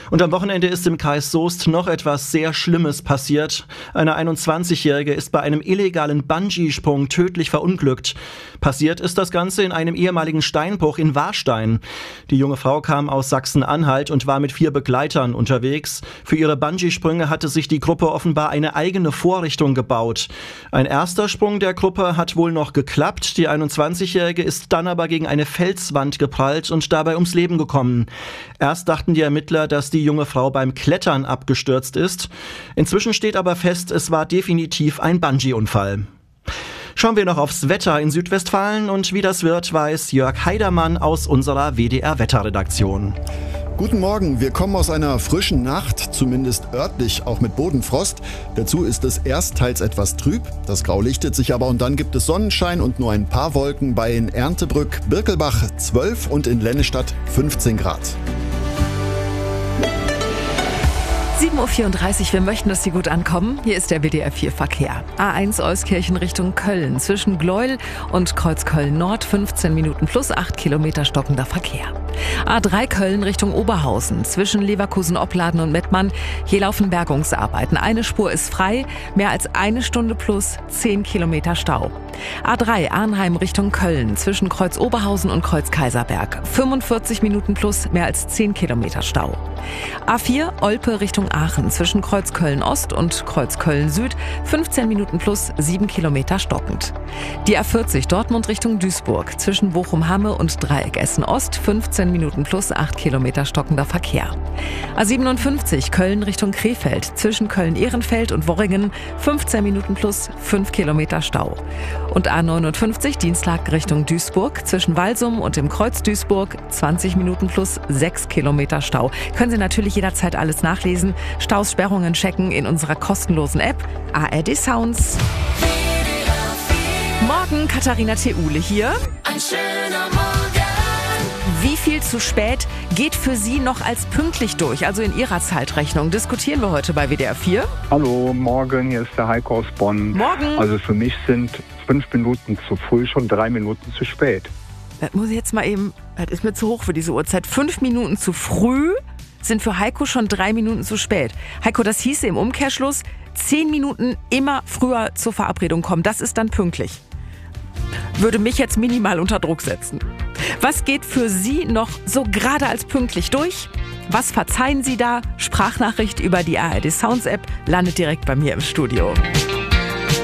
Und am Wochenende ist im Kreis Soest noch etwas sehr Schlimmes passiert. Eine 21-Jährige ist bei einem illegalen Bungee-Sprung tödlich verunglückt. Passiert ist das Ganze in einem ehemaligen Steinbruch in Warstein. Die junge Frau kam aus Sachsen-Anhalt und war mit 4 Begleitern unterwegs. Für ihre Bungee-Sprünge hatte sich die Gruppe offenbar eine eigene Vorrichtung gebaut. Ein erster Sprung der Gruppe hat wohl noch geklappt. Die 21-Jährige ist dann aber gegen eine Felswand geprallt und dabei ums Leben gekommen. Erst dachten die Ermittler, dass die junge Frau beim Klettern abgestürzt ist. Inzwischen steht aber fest, es war definitiv ein Bungee-Unfall. Schauen wir noch aufs Wetter in Südwestfalen und wie das wird, weiß Jörg Heidermann aus unserer WDR-Wetterredaktion. Guten Morgen, wir kommen aus einer frischen Nacht, zumindest örtlich auch mit Bodenfrost. Dazu ist es erst teils etwas trüb, das Grau lichtet sich aber und dann gibt es Sonnenschein und nur ein paar Wolken bei in Erntebrück, Birkelbach 12 und in Lennestadt 15 Grad. 7.34 Uhr, wir möchten, dass Sie gut ankommen. Hier ist der WDR 4 Verkehr. A1 Euskirchen Richtung Köln. Zwischen Gleuel und Kreuzköln Nord 15 Minuten plus 8 Kilometer stockender Verkehr. A3 Köln Richtung Oberhausen. Zwischen Leverkusen-Opladen und Mettmann. Hier laufen Bergungsarbeiten. Eine Spur ist frei. Mehr als 1 Stunde plus 10 Kilometer Stau. A3 Arnheim Richtung Köln. Zwischen Kreuz Oberhausen und Kreuz Kaiserberg. 45 Minuten plus mehr als 10 Kilometer Stau. A4 Olpe Richtung Aachen. Zwischen Kreuz Köln Ost und Kreuz Köln Süd. 15 Minuten plus 7 Kilometer stockend. Die A40 Dortmund Richtung Duisburg. Zwischen Bochum-Hamme und Dreieck Essen Ost. 15 Minuten plus 8 Kilometer stockender Verkehr. A57 Köln Richtung Krefeld. Zwischen Köln-Ehrenfeld und Worringen 15 Minuten plus 5 Kilometer Stau. Und A59 Dienstag Richtung Duisburg. Zwischen Walsum und dem Kreuz Duisburg 20 Minuten plus 6 Kilometer Stau. Können Sie natürlich jederzeit alles nachlesen. Staus, Sperrungen checken in unserer kostenlosen App ARD Sounds. Morgen Katharina Theule hier. Ein schöner Morgen. Wie viel zu spät geht für Sie noch als pünktlich durch? Also in Ihrer Zeitrechnung diskutieren wir heute bei WDR 4. Hallo, morgen, hier ist der Heiko aus Bonn. Morgen. Also für mich sind 5 Minuten zu früh schon 3 Minuten zu spät. Das muss ich jetzt mal eben, das ist mir zu hoch für diese Uhrzeit. 5 Minuten zu früh sind für Heiko schon 3 Minuten zu spät. Heiko, das hieße im Umkehrschluss, 10 Minuten immer früher zur Verabredung kommen. Das ist dann pünktlich. Würde mich jetzt minimal unter Druck setzen. Was geht für Sie noch so gerade als pünktlich durch? Was verzeihen Sie da? Sprachnachricht über die ARD Sounds App landet direkt bei mir im Studio.